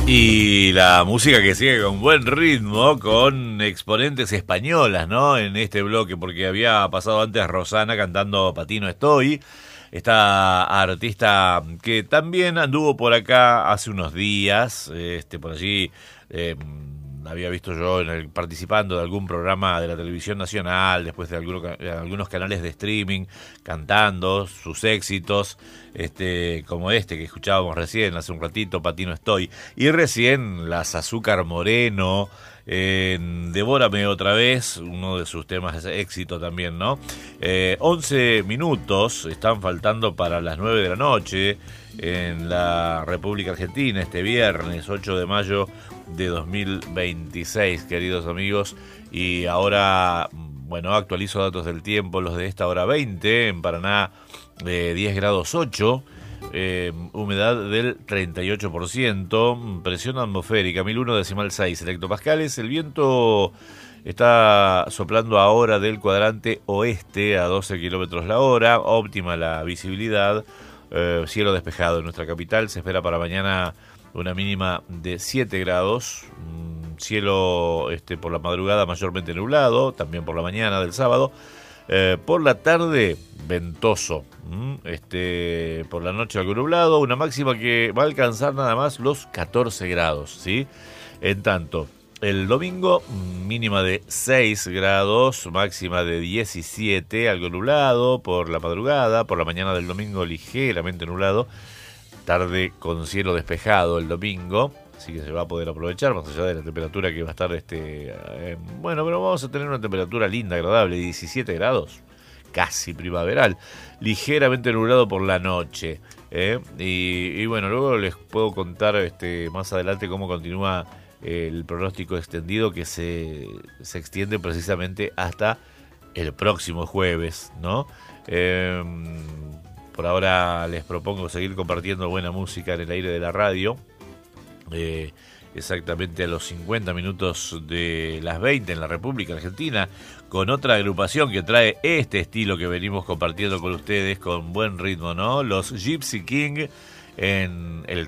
Y la música que sigue con buen ritmo, con exponentes españolas, ¿no? En este bloque, porque había pasado antes Rosana cantando Patino Estoy, esta artista que también anduvo por acá hace unos días, por allí había visto yo participando de algún programa de la televisión nacional, después de algunos canales de streaming, cantando sus éxitos, como que escuchábamos recién, hace un ratito, Patino Estoy, y recién las Azúcar Moreno, Devórame otra vez, uno de sus temas de éxito también, ¿no? 11 minutos están faltando para las 9 de la noche en la República Argentina, este viernes 8 de mayo de 2026, queridos amigos. Y ahora, bueno, actualizo datos del tiempo, los de esta hora 20, en Paraná 10 grados 8, humedad del 38%, presión atmosférica 1001,6 hectopascales, el viento está soplando ahora del cuadrante oeste a 12 kilómetros la hora, óptima la visibilidad, cielo despejado en nuestra capital, se espera para mañana una mínima de 7 grados, cielo por la madrugada mayormente nublado, también por la mañana del sábado, por la tarde ventoso, por la noche algo nublado, una máxima que va a alcanzar nada más los 14 grados, ¿sí? En tanto, el domingo mínima de 6 grados, máxima de 17, algo nublado por la madrugada, por la mañana del domingo ligeramente nublado, tarde con cielo despejado el domingo, así que se va a poder aprovechar, más allá de la temperatura que va a estar, bueno, pero vamos a tener una temperatura linda, agradable, 17 grados, casi primaveral, ligeramente nublado por la noche, y bueno, luego les puedo contar más adelante cómo continúa el pronóstico extendido que se extiende precisamente hasta el próximo jueves, ¿no? Por ahora les propongo seguir compartiendo buena música en el aire de la radio. Exactamente a los 50 minutos de las 20 en la República Argentina, con otra agrupación que trae este estilo que venimos compartiendo con ustedes con buen ritmo, ¿no? Los Gypsy King en el